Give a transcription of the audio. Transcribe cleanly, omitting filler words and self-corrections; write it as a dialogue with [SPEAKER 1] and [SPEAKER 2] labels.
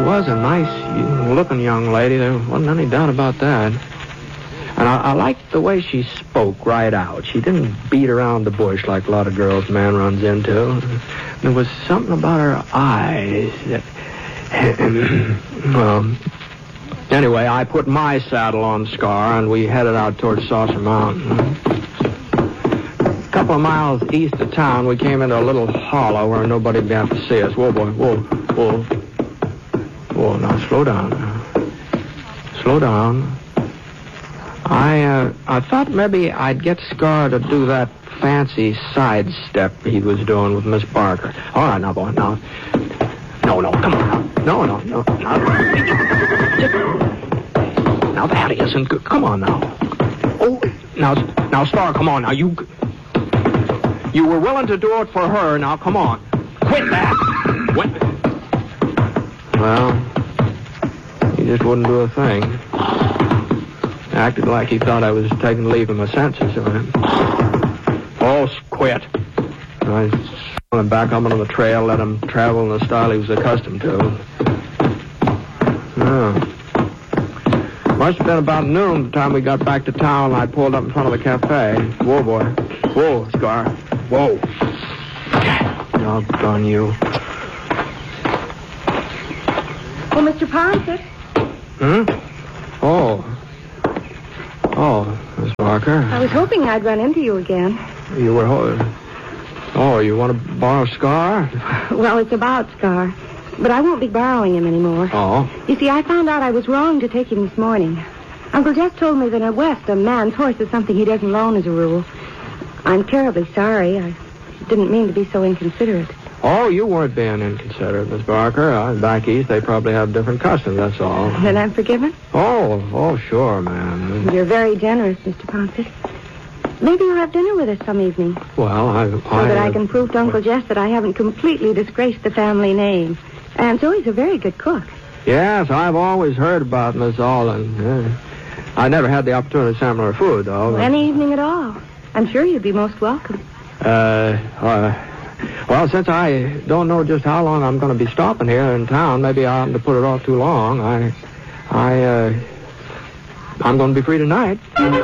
[SPEAKER 1] was a nice-looking young lady. There wasn't any doubt about that. And I liked the way she spoke right out. She didn't beat around the bush like a lot of girls a man runs into. There was something about her eyes that... well, anyway, I put my saddle on Scar, and we headed out towards Saucer Mountain. A couple of miles east of town, we came into a little hollow where nobody would be able to see us. Whoa, boy, whoa, whoa. Whoa, now slow down. Slow down. I thought maybe I'd get Scar to do that fancy sidestep he was doing with Miss Barker. All right, now, boy, now. No, come on now. No. Now that isn't good. Come on now. Oh, now, Star, come on now. You were willing to do it for her. Now, come on. Quit that. Well, he just wouldn't do a thing. Acted like he thought I was taking leave of my senses. Oh, quit. I went back up on the trail, let him travel in the style he was accustomed to. Oh. Must have been about noon the time we got back to town, and I pulled up in front of the cafe. Whoa, boy. Whoa, Scar. Whoa. Doggone you.
[SPEAKER 2] Oh, Mr. Ponset.
[SPEAKER 1] Oh, Miss Barker.
[SPEAKER 2] I was hoping I'd run into you again.
[SPEAKER 1] You were... you want to borrow Scar?
[SPEAKER 2] Well, it's about Scar. But I won't be borrowing him anymore.
[SPEAKER 1] Oh?
[SPEAKER 2] You see, I found out I was wrong to take him this morning. Uncle Jeff told me that in West, a man's horse is something he doesn't loan as a rule. I'm terribly sorry. I didn't mean to be so inconsiderate.
[SPEAKER 1] Oh, you weren't being inconsiderate, Miss Barker. Back east, they probably have different customs, that's all.
[SPEAKER 2] Then I'm forgiven?
[SPEAKER 1] Oh, sure, ma'am.
[SPEAKER 2] You're very generous, Mr. Ponset. Maybe you'll have dinner with us some evening.
[SPEAKER 1] Well,
[SPEAKER 2] so that I can prove to Uncle Jeff that I haven't completely disgraced the family name. And so he's a very good cook.
[SPEAKER 1] Yes, I've always heard about Miss Alden. I never had the opportunity to sample her food, though.
[SPEAKER 2] Any evening at all. I'm sure you'd be most welcome.
[SPEAKER 1] Well, since I don't know just how long I'm going to be stopping here in town, maybe I oughtn't to put it off too long. I'm going to be free tonight.